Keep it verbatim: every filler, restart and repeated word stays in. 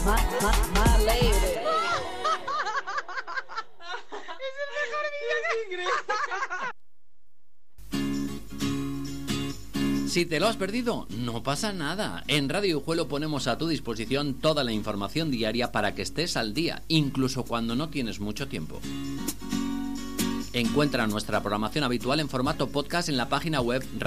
My, my, my lady. Es el mejor vídeo que... Si te lo has perdido, no pasa nada. En Radio Ujuelo ponemos a tu disposición toda la información diaria para que estés al día, incluso cuando no tienes mucho tiempo. Encuentra nuestra programación habitual en formato podcast en la página web